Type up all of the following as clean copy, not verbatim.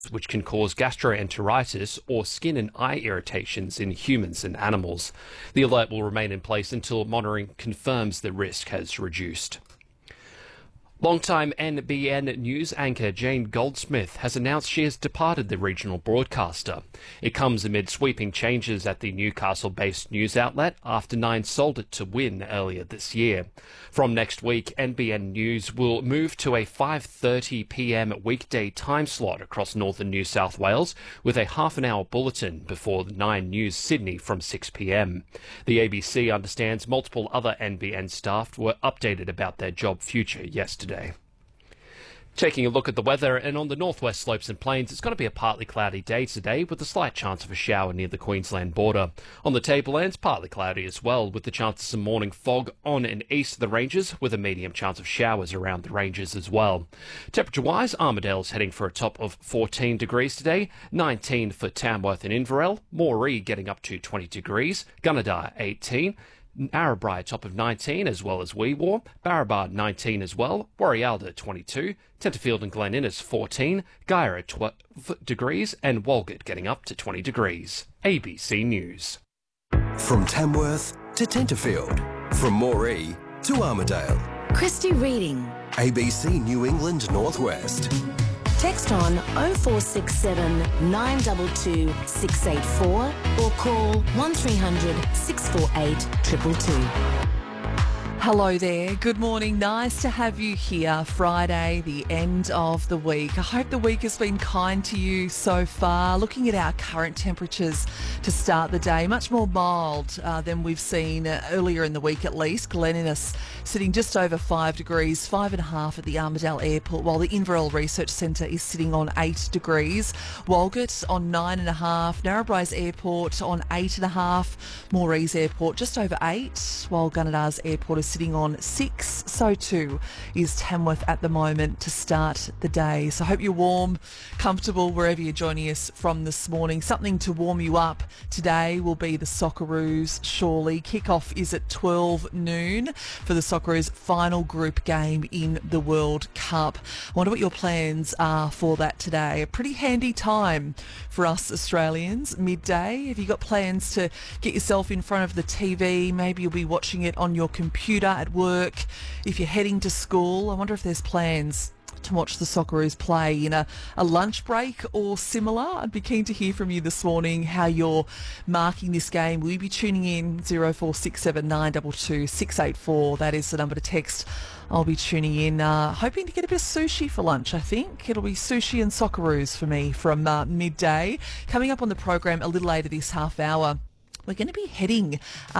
which can cause gastroenteritis or skin and eye irritations in humans and animals. The alert will remain in place until monitoring confirms the risk has reduced. Longtime NBN news anchor Jane Goldsmith has announced she has departed the regional broadcaster. It comes amid sweeping changes at the Newcastle-based news outlet after Nine sold it to Win earlier this year. From next week, NBN News will move to a 5:30 p.m. weekday time slot across northern New South Wales with a half-an-hour bulletin before the Nine News Sydney from 6 p.m. The ABC understands multiple other NBN staff were updated about their job future yesterday. Taking a look at the weather, and on the northwest slopes and plains, it's going to be a partly cloudy day today with a slight chance of a shower near the Queensland border. On the tablelands, partly cloudy as well, with the chance of some morning fog on and east of the ranges, with a medium chance of showers around the ranges as well. Temperature-wise, Armidale's heading for a top of 14 degrees today, 19 for Tamworth and Inverell, Moree getting up to 20 degrees, Gunnedah 18, Narrabri top of 19 as well as Weewar, Barrabah 19 as well, Warrialda 22, Tenterfield and Glen Innes 14, Guyra 12 degrees and Walgett getting up to 20 degrees. ABC News. From Tamworth to Tenterfield, from Moree to Armidale. Christy Reading. ABC New England Northwest. Text on 0467 922 684 or call 1300 648 222. Hello there. Good morning. Nice to have you here. Friday, the end of the week. I hope the week has been kind to you so far. Looking at our current temperatures to start the day, much more mild than we've seen earlier in the week at least. Glen Innes sitting just over 5 degrees, 5.5 at the Armidale Airport, while the Inverell Research Centre is sitting on 8 degrees. Walgett on 9.5, Narrabri's Airport on 8.5, Moree's Airport just over 8, while Gunnedah's Airport is sitting on 6. So too is Tamworth at the moment to start the day. So I hope you're warm, comfortable wherever you're joining us from this morning. Something to warm you up today will be the Socceroos, surely. Kick-off is at 12 noon for the Socceroos' final group game in the World Cup. I wonder what your plans are for that today. A pretty handy time for us Australians, midday. Have you got plans to get yourself in front of the TV? Maybe you'll be watching it on your computer at work. If you're heading to school, I wonder if there's plans to watch the Socceroos play in a lunch break or similar. I'd be keen to hear from you this morning how you're marking this game. Will you be tuning in? 0467 922 684. That is the number to text. I'll be tuning in, hoping to get a bit of sushi for lunch, I think. It'll be sushi and Socceroos for me from midday. Coming up on the program a little later this half hour, we're going to be heading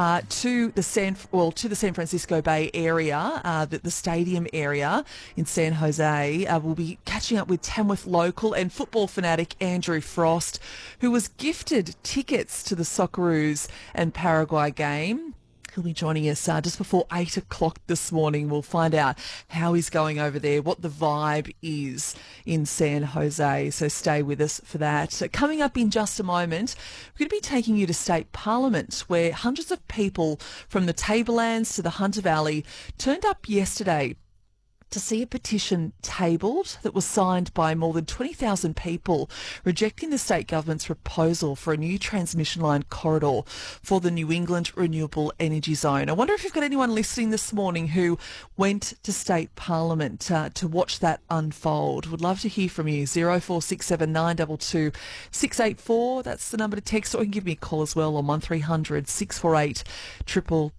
to the San Francisco Bay area, the stadium area in San Jose. We'll be catching up with Tamworth local and football fanatic Andrew Frost, who was gifted tickets to the Socceroos and Paraguay game. He'll be joining us just before 8 o'clock this morning. We'll find out how he's going over there, what the vibe is in San Jose. So stay with us for that. Coming up in just a moment, we're going to be taking you to State Parliament, where hundreds of people from the Tablelands to the Hunter Valley turned up yesterday to see a petition tabled that was signed by more than 20,000 people rejecting the state government's proposal for a new transmission line corridor for the New England Renewable Energy Zone. I wonder if you've got anyone listening this morning who went to State Parliament to watch that unfold. Would love to hear from you. 0467 922 684. That's the number to text, or you can give me a call as well on 1300 648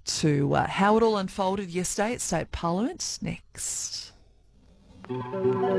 222. How it all unfolded yesterday at State Parliament next.